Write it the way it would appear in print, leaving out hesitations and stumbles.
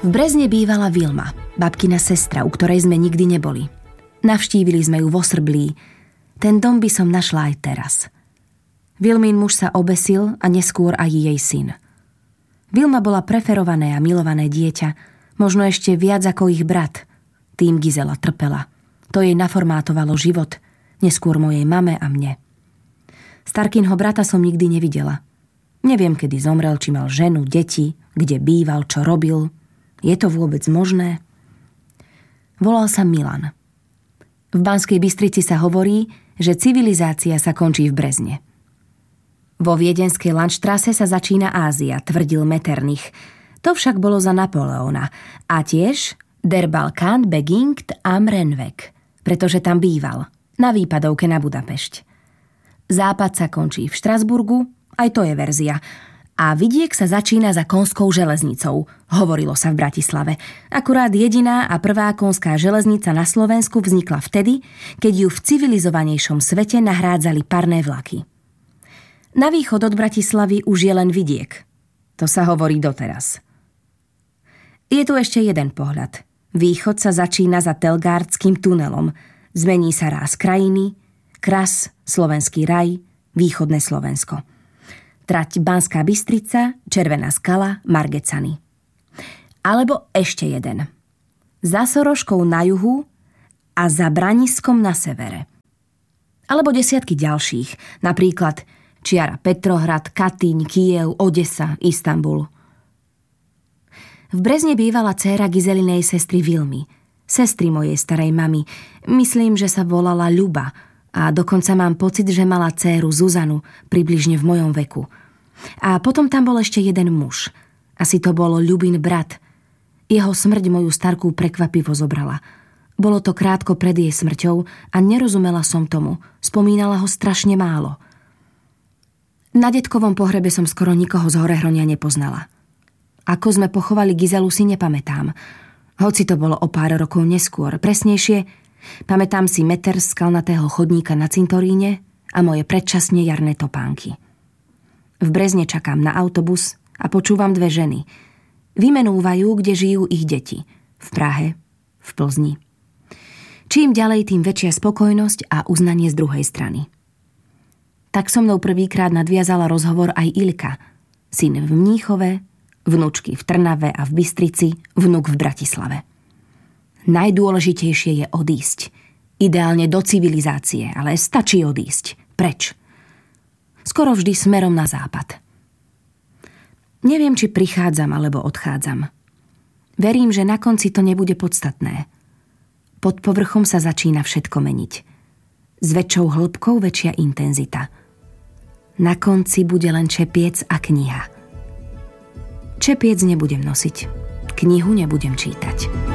V Brezne bývala Vilma, babkina sestra, u ktorej sme nikdy neboli. Navštívili sme ju vo Srblí. Ten dom by som našla aj teraz. Vilmín muž sa obesil a neskôr aj jej syn. Vilma bola preferované a milované dieťa, možno ešte viac ako ich brat. Tým Gizela trpela. To jej naformátovalo život, neskôr mojej mame a mne. Starkinho brata som nikdy nevidela. Neviem, kedy zomrel, či mal ženu, deti, kde býval, čo robil. Je to vôbec možné? Volal sa Milan. V Banskej Bystrici sa hovorí, že civilizácia sa končí v Brezne. Vo viedenskej Landstrasse sa začína Ázia, tvrdil Metternich. To však bolo za Napoleóna. A tiež der Balkán beginnt am Rennweg, pretože tam býval, na výpadovke na Budapešť. Západ sa končí v Štrasburgu, aj to je verzia. A vidiek sa začína za konskou železnicou, hovorilo sa v Bratislave. Akurát jediná a prvá konská železnica na Slovensku vznikla vtedy, keď ju v civilizovanejšom svete nahrádzali parné vlaky. Na východ od Bratislavy už je len vidiek. To sa hovorí doteraz. Je tu ešte jeden pohľad. Východ sa začína za Telgardským tunelom. Zmení sa ráz krajiny, Kras, Slovenský raj, východné Slovensko. Trať Banská Bystrica, Červená Skala, Margecany. Alebo ešte jeden. Za Soroškou na juhu a za Braniskom na severe. Alebo desiatky ďalších, napríklad čiara Petrohrad, Katyň, Kyjev, Odesa, Istanbul. V Brezne bývala dcéra Gizelinej sestry Vilmy, sestry mojej starej mamy. Myslím, že sa volala Ľuba a dokonca mám pocit, že mala dcéru Zuzanu, približne v mojom veku. A potom tam bol ešte jeden muž. Asi to bol Ľubin brat. Jeho smrť moju starku prekvapivo zobrala. Bolo to krátko pred jej smrťou a nerozumela som tomu. Spomínala ho strašne málo. Na detkovom pohrebe som skoro nikoho z Horehronia nepoznala. Ako sme pochovali Gizelu, si nepamätám. Hoci to bolo o pár rokov neskôr. Presnejšie, pamätám si meter skalnatého chodníka na cintoríne a moje predčasne jarné topánky. V Brezne čakám na autobus a počúvam dve ženy. Vymenúvajú, kde žijú ich deti. V Prahe, v Plzni. Čím ďalej, tým väčšia spokojnosť a uznanie z druhej strany. Tak so mnou prvýkrát nadviazala rozhovor aj Ilka. Syn v Mníchove, vnúčky v Trnave a v Bystrici, vnuk v Bratislave. Najdôležitejšie je odísť. Ideálne do civilizácie, ale stačí odísť. Preč? Skoro vždy smerom na západ. Neviem, či prichádzam alebo odchádzam. Verím, že na konci to nebude podstatné. Pod povrchom sa začína všetko meniť. S väčšou hĺbkou väčšia intenzita. Na konci bude len čepiec a kniha. Čepiec nebudem nosiť. Knihu nebudem čítať.